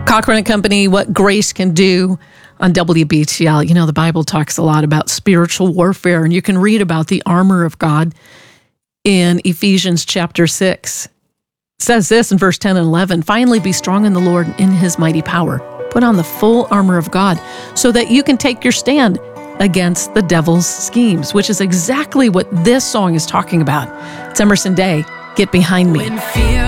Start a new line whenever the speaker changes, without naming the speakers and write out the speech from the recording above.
Cochran and Company, what grace can do on WBTL. You know, the Bible talks a lot about spiritual warfare, and you can read about the armor of God in Ephesians chapter 6. It says this in verse 10 and 11, "Finally be strong in the Lord and in his mighty power. Put on the full armor of God so that you can take your stand against the devil's schemes," which is exactly what this song is talking about. It's Emerson Day, "Get Behind Me."
When fear